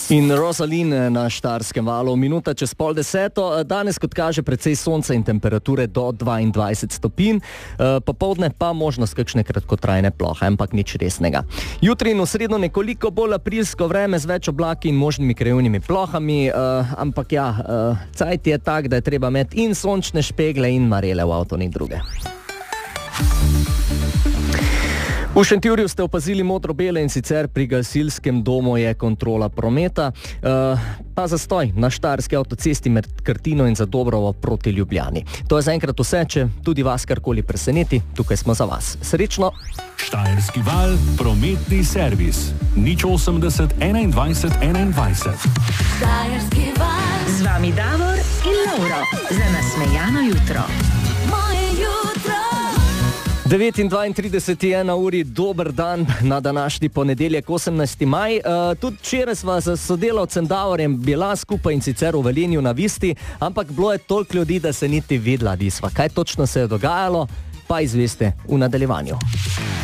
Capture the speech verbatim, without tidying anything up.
In Rosalind na Štajerskem valu, minuta čez pol deseto. Danes, kot kaže, precej sonca in temperature do dvaindvajset stopinj, popoldne pa možnost kakšne kratkotrajne plohe, ampak nič resnega. Jutri in v sredo nekoliko bolj aprilsko vreme z več oblaki in možnimi krajevnimi plohami, ampak ja, cajt je tak, da je treba imeti in sončne špegle in marele v avto, ni druge. V Šentjurju ste opazili modro-bele in sicer pri gasilskem domu je kontrola prometa, uh, pa zastoj na Štajerski avtocesti med Krtino in Zadobrovo proti Ljubljani. To je zaenkrat vse, če tudi vas karkoli preseneti, tukaj smo za vas. Srečno! Štajerski val, prometni servis. nič osemdeset enaindvajset enaindvajset. Štajerski val. Z vami Davor in Lauro. Za nasmejano jutro. Moje jutro. devet in dvaintrideset je na uri, dober dan na današnji ponedeljek, osemnajsti maj. Uh, tudi včeraj sva z sodelavcem Davorjem bila skupaj in sicer v Velenju na Visti, ampak bilo je toliko ljudi, da se niti videla nisva. Kaj točno se je dogajalo, pa izveste v nadaljevanju.